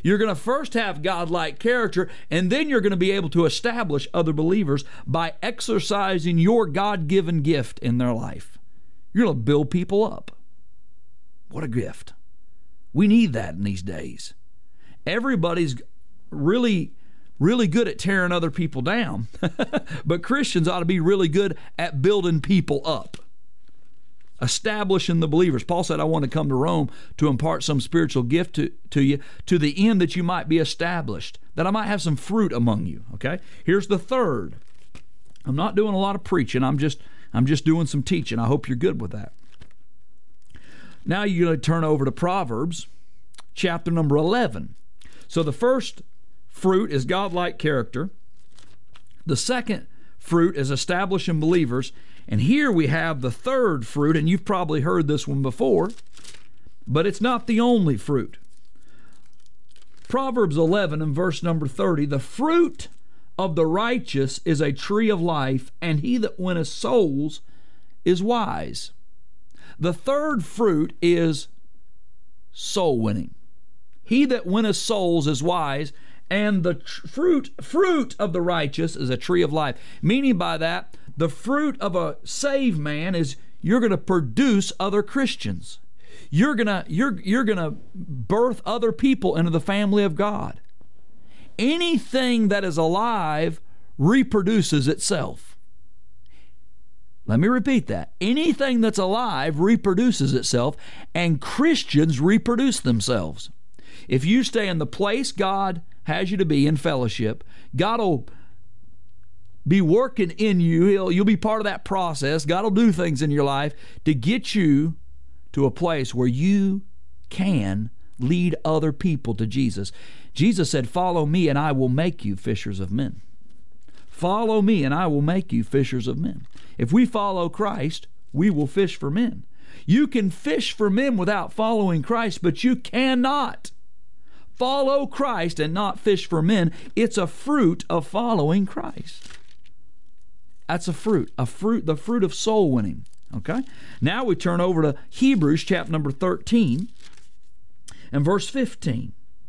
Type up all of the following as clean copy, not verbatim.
You're going to first have God-like character, and then you're going to be able to establish other believers by exercising your God-given gift in their life. You're going to build people up. What a gift. We need that in these days. Everybody's really good at tearing other people down, but Christians ought to be really good at building people up, establishing the believers. Paul said, I want to come to Rome to impart some spiritual gift to you, to the end that you might be established, that I might have some fruit among you. Okay? Here's the third. I'm not doing a lot of preaching. I'm just doing some teaching. I hope you're good with that. Now you're going to turn over to Proverbs, chapter number 11. So the first fruit is godlike character. The second fruit is establishing believers. And here we have the third fruit, and you've probably heard this one before, but it's not the only fruit. Proverbs 11 and verse number 30, the fruit of the righteous is a tree of life, and he that winneth souls is wise. The third fruit is soul winning. He that winneth souls is wise, and the fruit of the righteous is a tree of life. Meaning by that, the fruit of a saved man is you're going to produce other Christians. You're gonna birth other people into the family of God. Anything that is alive reproduces itself. Let me repeat that. Anything that's alive reproduces itself, and Christians reproduce themselves. If you stay in the place God has you to be in fellowship, God will be working in you. You'll be part of that process. God will do things in your life to get you to a place where you can lead other people to Jesus. Jesus said, follow me and I will make you fishers of men. Follow me and I will make you fishers of men. If we follow Christ, we will fish for men. You can fish for men without following Christ, but you cannot follow Christ and not fish for men. It's a fruit of following Christ. That's the fruit of soul winning. Okay? Now we turn over to Hebrews chapter number 13 and verse 15.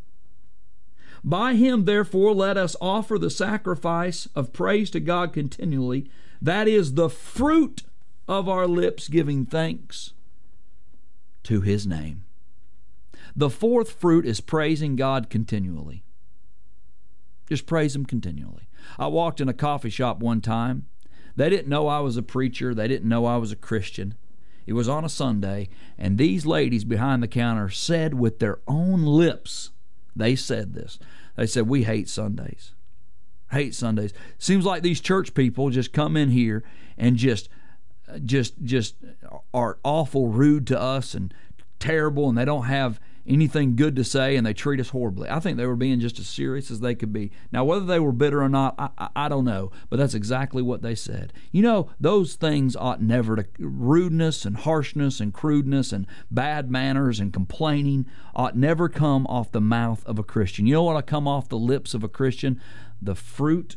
By him, therefore, let us offer the sacrifice of praise to God continually. That is the fruit of our lips, giving thanks to his name. The fourth fruit is praising God continually. Just praise him continually. I walked in a coffee shop one time. They didn't know I was a preacher. They didn't know I was a Christian. It was on a Sunday, and these ladies behind the counter said with their own lips, they said this. They said, we hate Sundays. Hate Sundays. Seems like these church people just come in here and just are awful rude to us and terrible, and they don't have anything good to say, and they treat us horribly. I think they were being just as serious as they could be. Now, whether they were bitter or not, I don't know, but that's exactly what they said. You know, those things ought never to, rudeness and harshness and crudeness and bad manners and complaining ought never come off the mouth of a Christian. You know what ought to come off the lips of a Christian? The fruit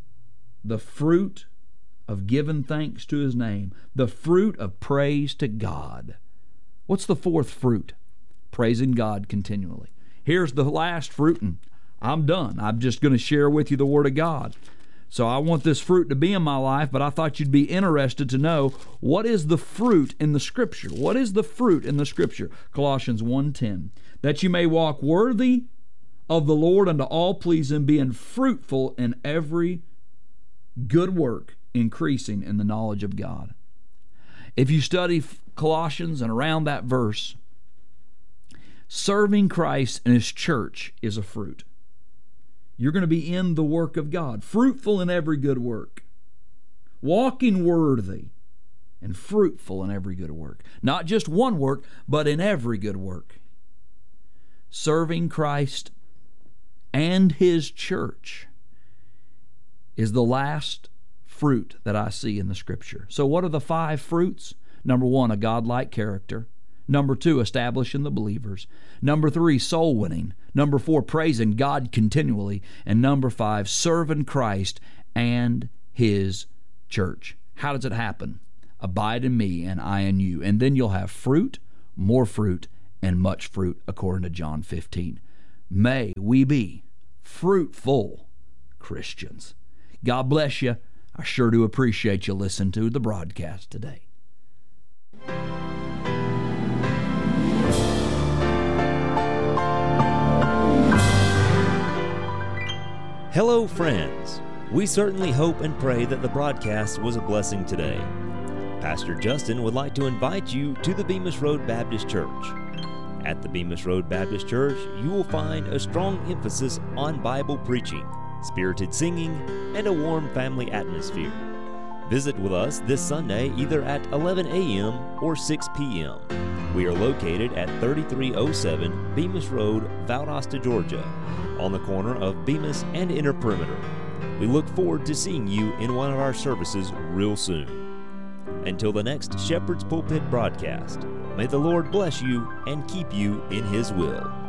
of giving thanks to his name, the fruit of praise to God. What's the fourth fruit? Praising God continually. Here's the last fruit, and I'm done. I'm just going to share with you the Word of God. So I want this fruit to be in my life, but I thought you'd be interested to know, what is the fruit in the Scripture? What is the fruit in the Scripture? Colossians 1:10. That you may walk worthy of the Lord unto all pleasing, being fruitful in every good work, increasing in the knowledge of God. If you study Colossians and around that verse, serving Christ and his church is a fruit. You're going to be in the work of God, fruitful in every good work, walking worthy and fruitful in every good work. Not just one work, but in every good work. Serving Christ and his church is the last fruit that I see in the Scripture. So what are the 5 fruits? Number 1, a godlike character. Number 2, establishing the believers. Number 3, soul winning. Number 4, praising God continually. And number 5, serving Christ and his church. How does it happen? Abide in me and I in you. And then you'll have fruit, more fruit, and much fruit, according to John 15. may we be fruitful Christians. God bless you. I sure do appreciate you listening to the broadcast today. Hello, friends. We certainly hope and pray that the broadcast was a blessing today. Pastor Justin would like to invite you to the Bemis Road Baptist Church. At the Bemis Road Baptist Church, you will find a strong emphasis on Bible preaching, spirited singing, and a warm family atmosphere. Visit with us this Sunday either at 11 a.m. or 6 p.m. We are located at 3307 Bemis Road, Valdosta, Georgia, on the corner of Bemis and Inner Perimeter. We look forward to seeing you in one of our services real soon. Until the next Shepherd's Pulpit broadcast, may the Lord bless you and keep you in His will.